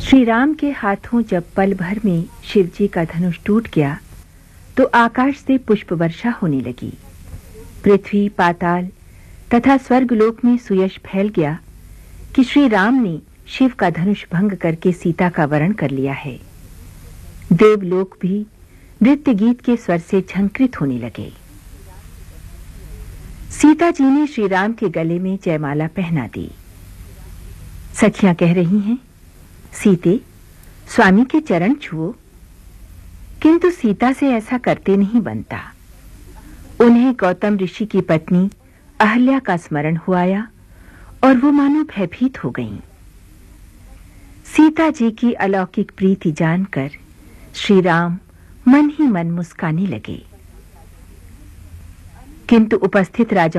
श्री राम के हाथों जब पल भर में शिवजी का धनुष टूट गया तो आकाश से पुष्प वर्षा होने लगी। पृथ्वी, पाताल तथा स्वर्गलोक में सुयश फैल गया कि श्री राम ने शिव का धनुष भंग करके सीता का वरण कर लिया है। देवलोक भी नृत्य गीत के स्वर से झंकृत होने लगे। सीता जी ने श्री राम के गले में जयमाला पहना दी। सखियां कह रही हैं, सीते, स्वामी के चरण छुओ, किंतु सीता से ऐसा करते नहीं बनता। उन्हें गौतम ऋषि की पत्नी अहल्या का स्मरण हुआया और वो मानो भयभीत हो गईं। सीता जी की अलौकिक प्रीति जानकर श्री राम मन ही मन मुस्काने लगे, किंतु उपस्थित राजा